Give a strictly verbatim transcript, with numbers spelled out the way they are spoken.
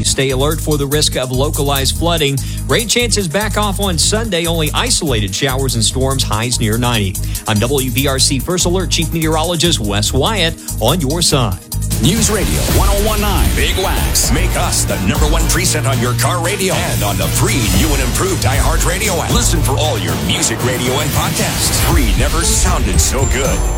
Stay alert for the risk of localized flooding. Rain chances back off on Sunday. Only isolated showers and storms. Highs near ninety. I'm W V R C First Alert Chief Meteorologist Wes Wyatt on your side. News Radio one oh one point nine Big Wax. Make us the number one preset on your car radio and on the free new and improved iHeartRadio app. Listen for all your music, radio, and podcasts. Free never sounded so good.